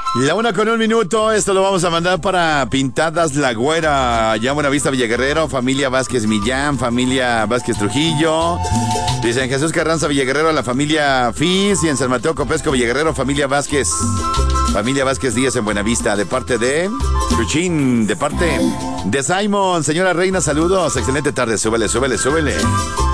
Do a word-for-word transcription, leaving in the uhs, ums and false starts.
La una con un minuto, esto lo vamos a mandar para Pintadas La Güera, allá en Buenavista, Villaguerrero, familia Vázquez Millán, familia Vázquez Trujillo. Dice en Jesús Carranza, Villaguerrero, la familia Fis, y en San Mateo Copesco, Villaguerrero, familia Vázquez. Familia Vázquez Díaz en Buenavista, de parte de Chuchín, de parte de Simon. Señora Reina, saludos, excelente tarde, súbele, súbele, súbele.